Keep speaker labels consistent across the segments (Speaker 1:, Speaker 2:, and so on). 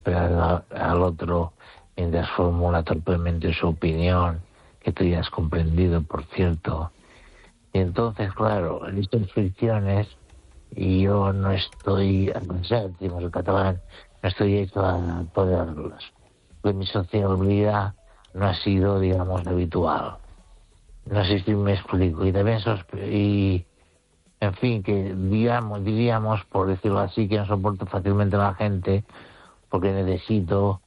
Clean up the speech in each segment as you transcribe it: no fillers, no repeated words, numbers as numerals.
Speaker 1: al otro mientras formula torpemente su opinión, que tú ya has comprendido, por cierto. Y entonces, claro, en estas fricciones, y yo no estoy, decimos el catalán, no estoy hecho a poderlas. Porque mi sociabilidad no ha sido, digamos, habitual. No sé si me explico. Y también en fin, que diríamos, por decirlo así, que no soporto fácilmente a la gente, porque necesito,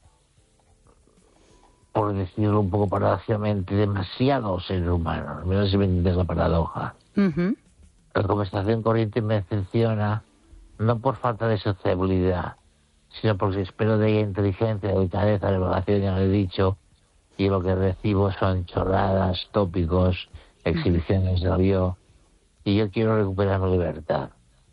Speaker 1: por decirlo un poco paradójicamente, demasiado ser humano. No sé si me entiendes la paradoja.
Speaker 2: Uh-huh.
Speaker 1: La conversación corriente me decepciona, no por falta de sociabilidad, sino porque espero de ella inteligencia, delicadeza, elevación, ya lo he dicho, y lo que recibo son chorradas, tópicos, exhibiciones de yo, y yo quiero recuperar mi libertad.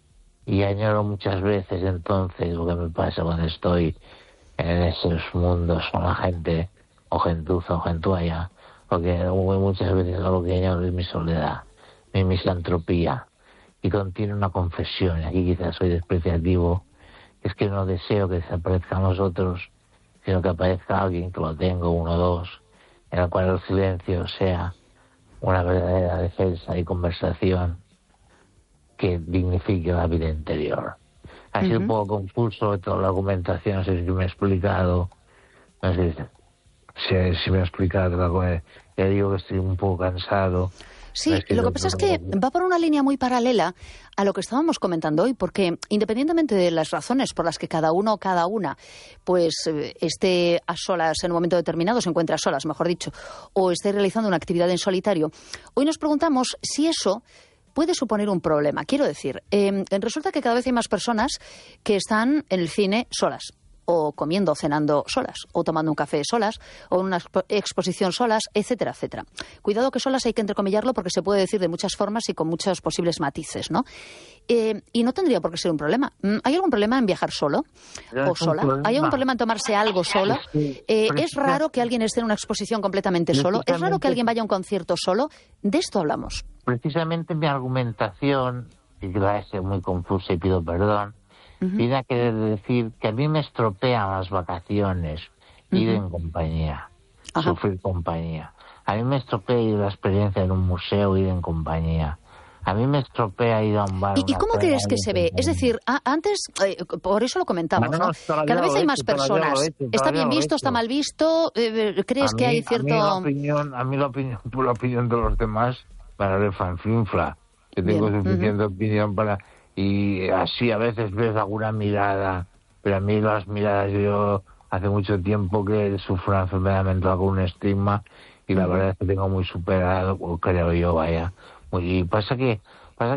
Speaker 1: Y añoro muchas veces entonces lo que me pasa cuando estoy en esos mundos con la gente, o gentuza o gentualla, porque muchas veces lo que añoro es mi soledad, mi misantropía, y contiene una confesión. Aquí quizás soy despreciativo, es que no deseo que desaparezcan los otros, sino que aparezca alguien, que lo tengo, uno o dos, en el cual el silencio sea una verdadera defensa y conversación que dignifique la vida interior. Ha sido un poco confuso toda la argumentación, no sé si me he explicado, no sé si me he explicado, ya digo que estoy un poco cansado.
Speaker 2: Sí, lo que pasa es que va por una línea muy paralela a lo que estábamos comentando hoy, porque independientemente de las razones por las que cada uno o cada una pues esté a solas en un momento determinado, se encuentre a solas, mejor dicho, o esté realizando una actividad en solitario, hoy nos preguntamos si eso puede suponer un problema. Quiero decir, resulta que cada vez hay más personas que están en el cine solas, o comiendo o cenando solas, o tomando un café solas, o en una exposición solas, etcétera, etcétera. Cuidado que solas hay que entrecomillarlo porque se puede decir de muchas formas y con muchos posibles matices, ¿no? Y no tendría por qué ser un problema. ¿Hay algún problema en viajar solo o sola? ¿Hay algún problema en tomarse algo solo? ¿Es raro que alguien esté en una exposición completamente solo? ¿Es raro que alguien vaya a un concierto solo? De esto hablamos.
Speaker 1: Precisamente mi argumentación, y que va a ser muy confusa y pido perdón, viene a querer decir que a mí me estropean las vacaciones ir en compañía, sufrir compañía. A mí me estropea ir a la experiencia en un museo, ir en compañía. A mí me estropea ir a un bar.
Speaker 2: ¿Y cómo crees que se ve? Es decir, antes, por eso lo comentamos, ¿no? Cada vez hay más personas. ¿Está bien visto? ¿Está mal visto? ¿Crees que hay cierto...?
Speaker 1: A mí la opinión de los demás para ver fanfinfla. Yo tengo suficiente opinión para... Y así a veces ves alguna mirada, pero a mí las miradas, yo hace mucho tiempo que sufro una enfermedad mental con un estigma y la verdad es que tengo muy superado, creo yo, vaya. Y pasa que a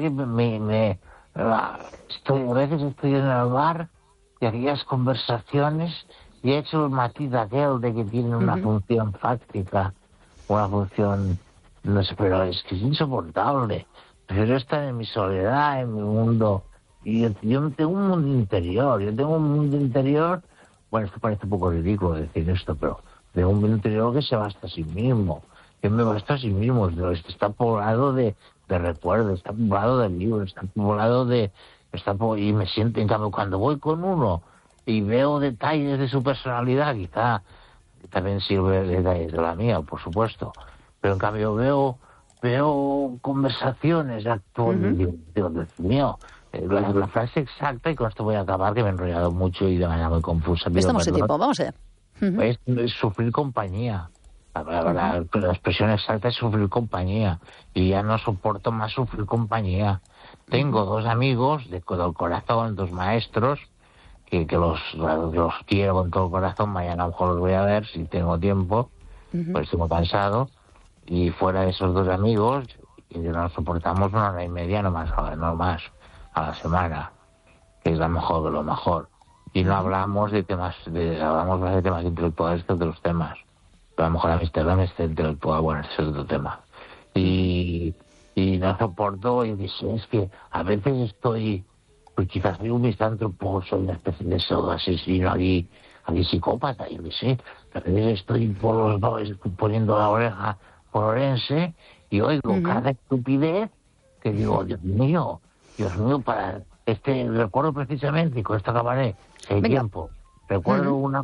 Speaker 1: veces estoy en el bar y aquellas conversaciones y he hecho el matiz aquel de que tienen una función fáctica, una función, no sé, pero es que es insoportable. Prefiero estar en mi soledad, en mi mundo. Y yo tengo un mundo interior. Bueno, esto parece un poco ridículo decir esto, pero tengo un mundo interior que se basta a sí mismo. Que me basta a sí mismo. Está poblado de recuerdos, está poblado de libros, está poblado y me siento, en cambio, cuando voy con uno y veo detalles de su personalidad, quizá también sirve detalles de la mía, por supuesto. Pero en cambio veo conversaciones actuales, digo, Dios mío, la frase exacta, y con esto voy a acabar, que me he enrollado mucho y de manera muy confusa.
Speaker 2: Estamos en tiempo, vamos allá.
Speaker 1: Es sufrir compañía. La expresión exacta es sufrir compañía. Y ya no soporto más sufrir compañía. Tengo dos amigos del corazón, dos maestros, que los quiero con todo el corazón. Mañana a lo mejor los voy a ver si tengo tiempo, pues estoy muy cansado. Y fuera de esos dos amigos, y nos soportamos 1 hora y media, no más a la semana, que es la mejor de lo mejor. Y no hablamos de temas, hablamos más de temas intelectuales que de los temas. Pero a lo mejor Amsterdam es intelectual, bueno, ese es otro tema. Y no soporto, y dice, es que a veces estoy, pues quizás soy un misántropo, soy una especie de pseudo asesino aquí psicópata, yo qué sé. A veces estoy por los dos poniendo la oreja por Orense y oigo cada estupidez que digo, Dios mío, para recuerdo precisamente, y con esto acabaré, si hay tiempo, Recuerdo una